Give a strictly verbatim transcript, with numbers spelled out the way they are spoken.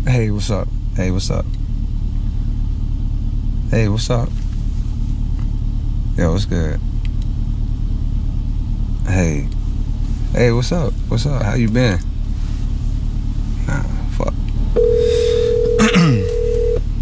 Hey, what's up? Hey, what's up? Hey, what's up? Yo, what's good? Hey, hey, what's up? What's up? How you been?